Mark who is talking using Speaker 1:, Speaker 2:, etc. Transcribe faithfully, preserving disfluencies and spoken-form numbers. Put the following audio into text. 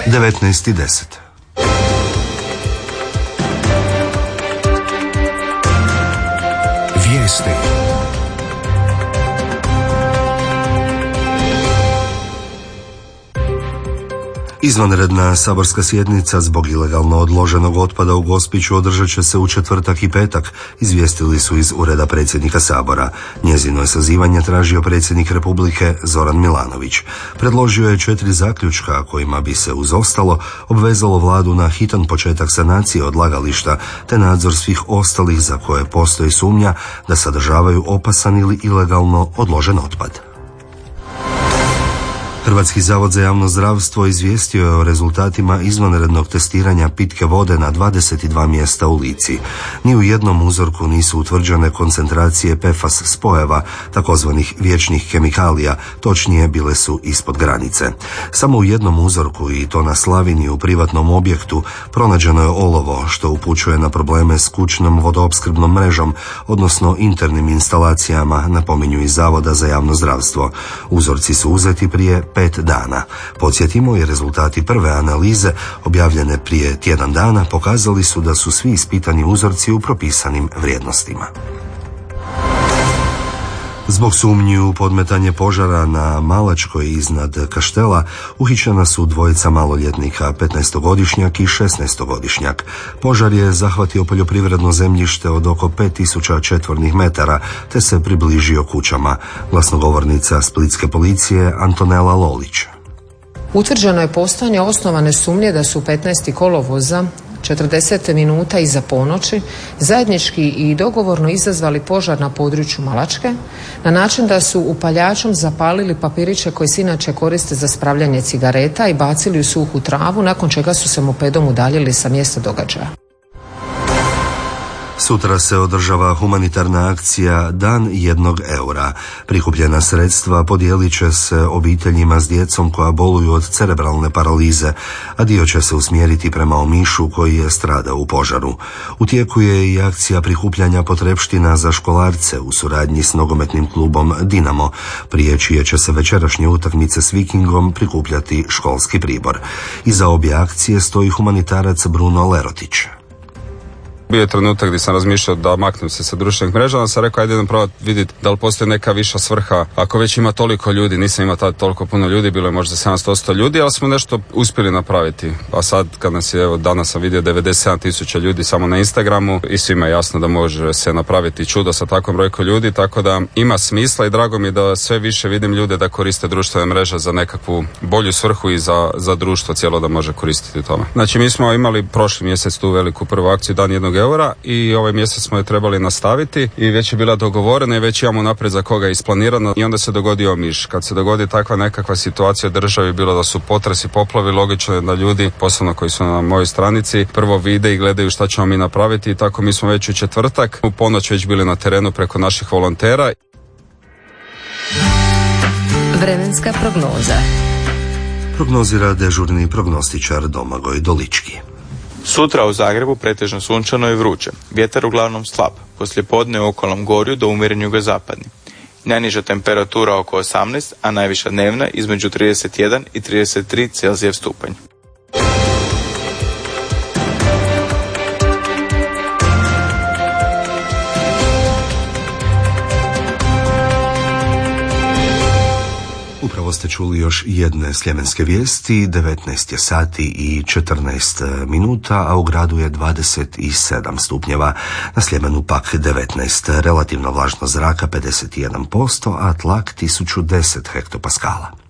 Speaker 1: devetnaest i deset. Vijesti. Izvanredna saborska sjednica zbog ilegalno odloženog otpada u Gospiću održat će se u četvrtak i petak, izvijestili su iz Ureda predsjednika Sabora. Njezino je sazivanje tražio predsjednik Republike Zoran Milanović. Predložio je četiri zaključka kojima bi se uz ostalo obvezalo vladu na hitan početak sanacije odlagališta te nadzor svih ostalih za koje postoji sumnja da sadržavaju opasan ili ilegalno odložen otpad. Hrvatski zavod za javno zdravstvo izvijestio je o rezultatima izvanrednog testiranja pitke vode na dvadeset dva mjesta u Lici. Ni u jednom uzorku nisu utvrđene koncentracije P F A S spojeva, takozvanih vječnih kemikalija, točnije bile su ispod granice. Samo u jednom uzorku, i to na Slavini u privatnom objektu, pronađeno je olovo, što upućuje na probleme s kućnom vodoopskrbnom mrežom, odnosno internim instalacijama, napominju iz Zavoda za javno zdravstvo. Uzorci su uzeti prije pet dana. Podsjetimo, i rezultati prve analize, objavljene prije tjedan dana, pokazali su da su svi ispitani uzorci u propisanim vrijednostima. Zbog sumnji u podmetanje požara na Malačkoj iznad Kaštela uhićena su dvojica maloljetnika, petnaestogodišnjak i šesnaestogodišnjak. Požar je zahvatio poljoprivredno zemljište od oko pet tisuća četvornih metara te se približio kućama. Glasnogovornica splitske policije Antonela Lolić.
Speaker 2: Utvrđeno je postojanje osnovane sumnje da su petnaest kolovoza četrdeset minuta iza ponoći zajednički i dogovorno izazvali požar na području Malačke na način da su upaljačom zapalili papiriće koji se inače koriste za spravljanje cigareta i bacili u suhu travu, nakon čega su se mopedom udaljili sa mjesta događaja.
Speaker 1: Sutra se održava humanitarna akcija Dan jednog eura. Prikupljena sredstva podijelit će se obiteljima s djecom koja boluju od cerebralne paralize, a dio će se usmjeriti prema Omišu koji je stradao u požaru. U tijeku je i akcija prikupljanja potrepština za školarce u suradnji s nogometnim klubom Dinamo, prije čije će se večerašnje utakmice s Vikingom prikupljati školski pribor. Iza obje akcije stoji humanitarac Bruno Lerotić.
Speaker 3: Bio je trenutak gdje sam razmišljao da maknem se sa društvenih mreža, onda sam rekao ajde idem probati vidjeti da li postoji neka viša svrha. Ako već ima toliko ljudi, nisam imao tada toliko puno ljudi, bilo je možda sedamsto osamsto ljudi, ali smo nešto uspjeli napraviti. A sad kad nas je, evo danas sam vidio devedeset sedam tisuća ljudi samo na Instagramu i svima je jasno da može se napraviti čudo sa takvom brojkom ljudi, tako da ima smisla i drago mi je da sve više vidim ljude da koriste društvene mreže za nekakvu bolju svrhu i za, za društvo cijelo da može koristiti tome. Znači mi smo imali prošli mjesec tu veliku prvu akciju Dan jednog eura i ovaj mjesec smo je trebali nastaviti i već je bila dogovorena i već imamo naprijed za koga je isplanirano i onda se dogodio Omiš. Kad se dogodi takva nekakva situacija u državi, bilo da su potresi, poplavi, logično je da ljudi, posebno koji su na mojoj stranici, prvo vide i gledaju šta ćemo mi napraviti i tako mi smo već u četvrtak u ponoć već bili na terenu preko naših volontera.
Speaker 4: Vremenska prognoza.
Speaker 1: Prognozira dežurni prognostičar Domagoj Dolički.
Speaker 5: Sutra u Zagrebu pretežno sunčano i vruće. Vjetar uglavnom slab. Poslijepodne u okolnom gorju do umjeren jugozapadni. Najniža temperatura oko osamnaest, a najviša dnevna između trideset jedan i trideset tri Celzijev stupanj.
Speaker 1: Upravo ste čuli još jedne sljemenske vijesti, devetnaest je sati i četrnaest minuta, a u gradu je dvadeset sedam stupnjeva. Na Sljemenu pak devetnaest, relativno vlažnost zraka pedeset jedan posto, a tlak tisuću deset hektopaskala.